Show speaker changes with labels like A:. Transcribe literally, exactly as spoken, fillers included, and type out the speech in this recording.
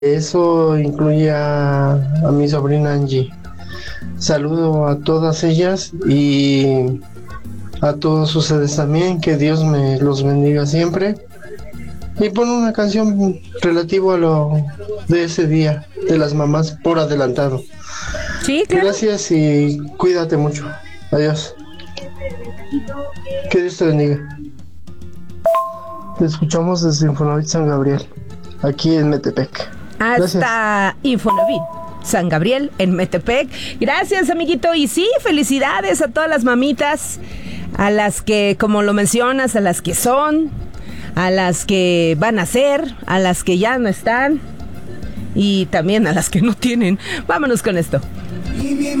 A: Eso incluye a, a mi sobrina Angie. Saludo a todas ellas y a todos ustedes también. Que Dios me los bendiga siempre. Y pon una canción relativo a lo de ese día de las mamás por adelantado.
B: Sí, claro.
A: Gracias y cuídate mucho. Adiós. Que Dios te bendiga. Te escuchamos desde Infonavit San Gabriel, aquí en Metepec.
B: Hasta
A: Gracias.
B: Infonavit San Gabriel en Metepec. Gracias, amiguito. Y sí, felicidades a todas las mamitas, a las que, como lo mencionas, a las que son, a las que van a ser, a las que ya no están y también a las que no tienen. Vámonos con esto.